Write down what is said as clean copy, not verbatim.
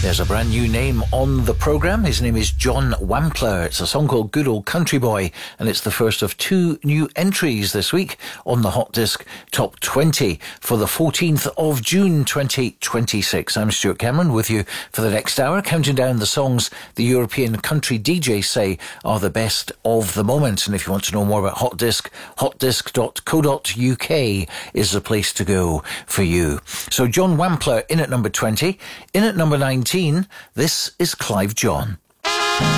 There's a brand new name on the programme. His name is John Wampler. It's a song called Good Old Country Boy, and it's the first of two new entries this week on the Hot Disc Top 20 for the 14th of June 2026. I'm Stuart Cameron with you for the next hour, counting down the songs the European country DJs say are the best of the moment. And if you want to know more about Hot Disc, hotdisc.co.uk is the place to go for you. So John Wampler in at number 20. In at number 19, this is Clive John.